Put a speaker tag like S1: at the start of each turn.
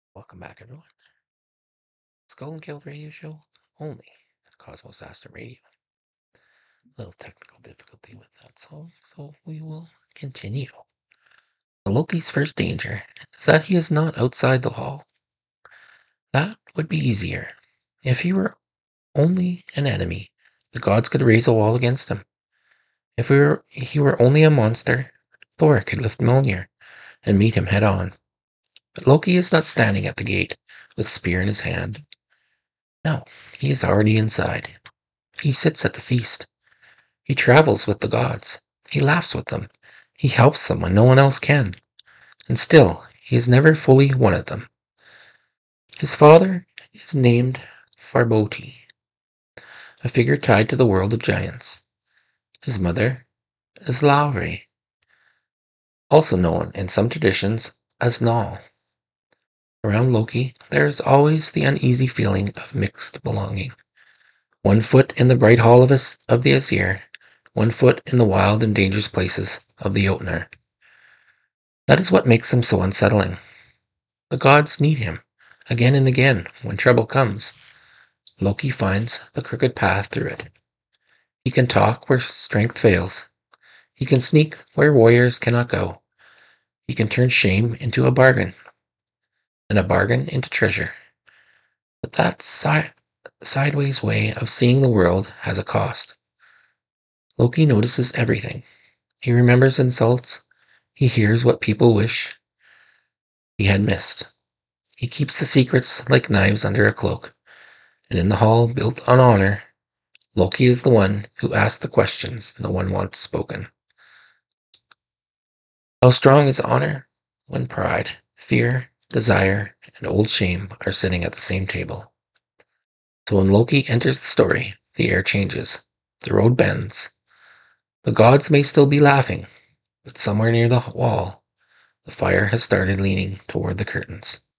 S1: Welcome back, everyone. Skull and Guild Radio Show only at Cosmos Aster Radio. A little technical difficulty with that song, so we will continue. Loki's first danger is that he is not outside the wall. That would be easier. If he were only an enemy, the gods could raise a wall against him. If he were only a monster, Thor could lift Mjolnir and meet him head on. But Loki is not standing at the gate with a spear in his hand. No, he is already inside. He sits at the feast. He travels with the gods. He laughs with them. He helps them when no one else can. And still, he is never fully one of them. His father is named Farboti, a figure tied to the world of giants. His mother is Laufey, also known in some traditions as Null. Around Loki, there is always the uneasy feeling of mixed belonging. One foot in the bright hall of the Aesir, one foot in the wild and dangerous places of the Jotnar. That is what makes him so unsettling. The gods need him, again and again, when trouble comes. Loki finds the crooked path through it. He can talk where strength fails. He can sneak where warriors cannot go. He can turn shame into a bargain, and a bargain into treasure. But that sideways way of seeing the world has a cost. Loki notices everything. He remembers insults. He hears what people wish he had missed. He keeps the secrets like knives under a cloak. And in the hall built on honor, Loki is the one who asks the questions no one wants spoken. How strong is honor when pride, fear, desire, and old shame are sitting at the same table? So when Loki enters the story, the air changes. The road bends. The gods may still be laughing, but somewhere near the wall, the fire has started leaning toward the curtains.